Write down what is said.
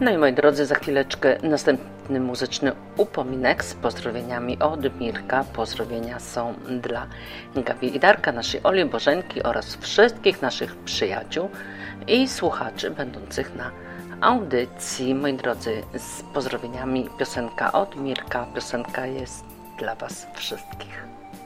No i moi drodzy, za chwileczkę następny muzyczny upominek z pozdrowieniami od Mirka. Pozdrowienia są dla Gabi i Darka, naszej Oli, Bożenki oraz wszystkich naszych przyjaciół i słuchaczy będących na audycji. Moi drodzy, z pozdrowieniami piosenka od Mirka. Piosenka jest dla Was wszystkich.